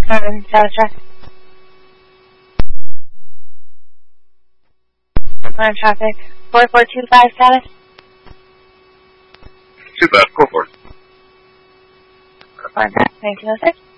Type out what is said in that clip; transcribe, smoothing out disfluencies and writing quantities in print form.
South traffic. Traffic. 4425 status. 25, go for it. Contact 1906.